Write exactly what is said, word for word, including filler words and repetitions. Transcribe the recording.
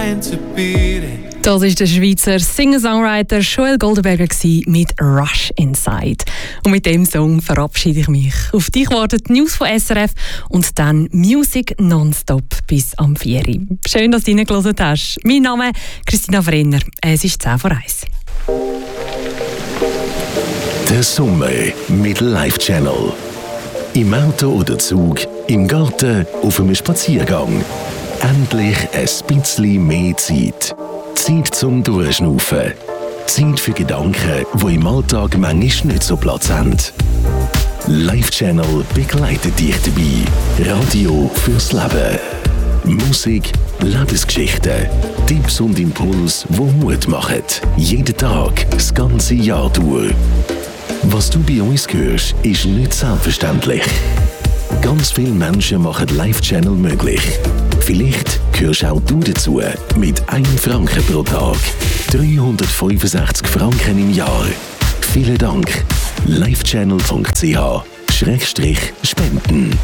meant to beat it. Das war der Schweizer Singer-Songwriter Joel Goldenberger mit «Rush Inside». Und mit dem Song verabschiede ich mich. Auf dich warten die News von S R F und dann Musik nonstop bis am vier Uhr. Schön, dass du reingehört hast. Mein Name ist Christina Brenner. Es ist zehn vor eins. Der Sommer mit Live Channel. Im Auto oder Zug, im Garten, auf einem Spaziergang. Endlich ein bisschen mehr Zeit. Zeit zum Durchschnaufen. Zeit für Gedanken, die im Alltag manchmal nicht so Platz haben. Live Channel begleitet dich dabei. Radio fürs Leben. Musik, Lebensgeschichten, Tipps und Impulse, die Mut machen. Jeden Tag, das ganze Jahr durch. Was du bei uns hörst, ist nicht selbstverständlich. Ganz viele Menschen machen Live Channel möglich. Vielleicht gehörst auch du dazu mit einem Franken pro Tag. dreihundertfünfundsechzig Franken im Jahr. Vielen Dank. livechannel punkt c h Schrägstrich spenden.